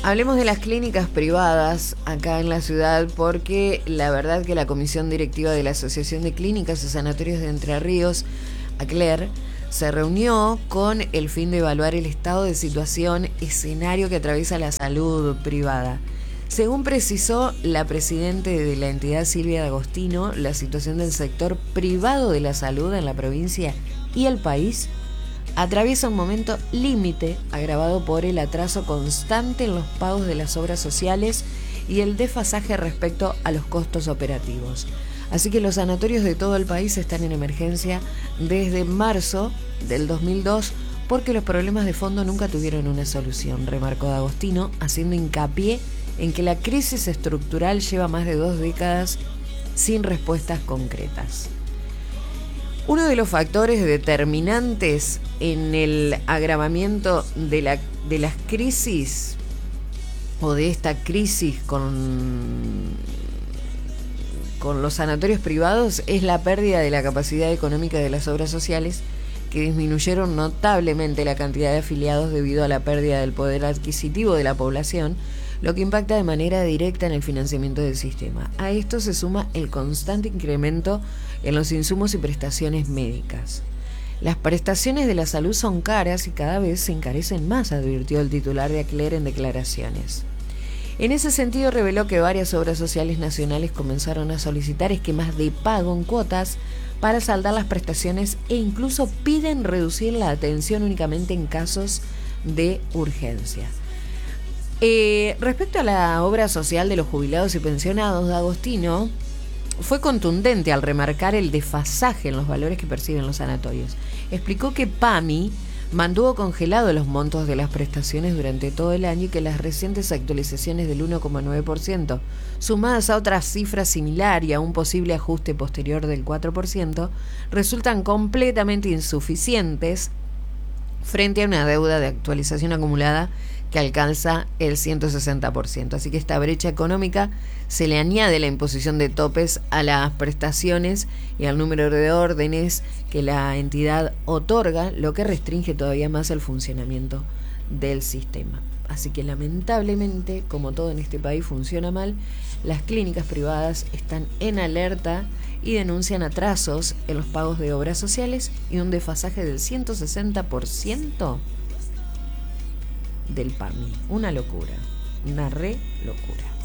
Hablemos de las clínicas privadas acá en la ciudad, porque la verdad que la comisión directiva de la Asociación de Clínicas y Sanatorios de Entre Ríos, ACLER, se reunió con el fin de evaluar el estado de situación, escenario que atraviesa la salud privada. Según precisó la presidenta de la entidad, Silvia D'Agostino, la situación del sector privado de la salud en la provincia y el país atraviesa un momento límite agravado por el atraso constante en los pagos de las obras sociales y el desfasaje respecto a los costos operativos. Así que los sanatorios de todo el país están en emergencia desde marzo del 2002 porque los problemas de fondo nunca tuvieron una solución, remarcó D'Agostino, haciendo hincapié en que la crisis estructural lleva más de 2 décadas sin respuestas concretas. Uno de los factores determinantes en el agravamiento de las crisis o de esta crisis con los sanatorios privados es la pérdida de la capacidad económica de las obras sociales, que disminuyeron notablemente la cantidad de afiliados debido a la pérdida del poder adquisitivo de la población, lo que impacta de manera directa en el financiamiento del sistema. A esto se suma el constante incremento en los insumos y prestaciones médicas. Las prestaciones de la salud son caras y cada vez se encarecen más, advirtió el titular de ACLER en declaraciones. En ese sentido, reveló que varias obras sociales nacionales comenzaron a solicitar esquemas de pago en cuotas para saldar las prestaciones e incluso piden reducir la atención únicamente en casos de urgencia. Respecto a la obra social de los jubilados y pensionados, D'Agostino fue contundente al remarcar el desfasaje en los valores que perciben los sanatorios. Explicó que PAMI mantuvo congelados los montos de las prestaciones durante todo el año y que las recientes actualizaciones del 1,9%, sumadas a otras cifras similares y a un posible ajuste posterior del 4%, resultan completamente insuficientes frente a una deuda de actualización acumulada que alcanza el 160%. Así que esta brecha económica se le añade la imposición de topes a las prestaciones y al número de órdenes que la entidad otorga, lo que restringe todavía más el funcionamiento del sistema. Así que lamentablemente, como todo en este país funciona mal, las clínicas privadas están en alerta y denuncian atrasos en los pagos de obras sociales y un desfasaje del 160% del PAMI. Una locura, una re locura.